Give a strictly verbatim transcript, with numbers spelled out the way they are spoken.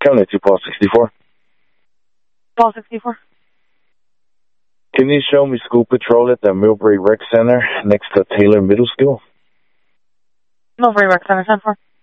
Coming to Paul sixty-four. Paul sixty-four. Can you show me school patrol at the Millbrae Rec Center next to Taylor Middle School? Millbrae Rec Center, ten four.